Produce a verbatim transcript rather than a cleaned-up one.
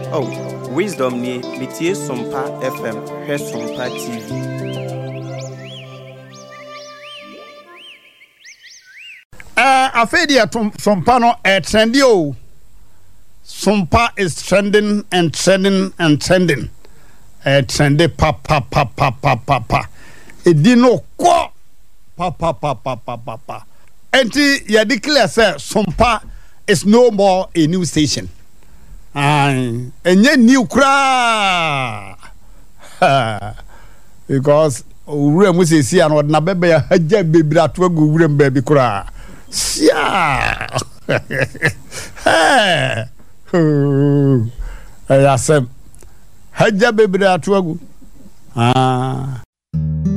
Oh, wisdom ni metie Sompa F M, he Sompa T V. Uh, Afedia Sompa no eh, trendy o. Sompa is trending and trending and trending. Eh, trendy pa pa pa pa pa pa pa. Edino ko pa pa pa pa pa pa pa. Enti ya declare say Sompa is no more a new station. Aye, enye new kra. Because ure mu se si an na bebe ya haja bebira to agu ure mbabi kra. Sia. Hey. Hey, asem. Haja bebira to agu. Ah.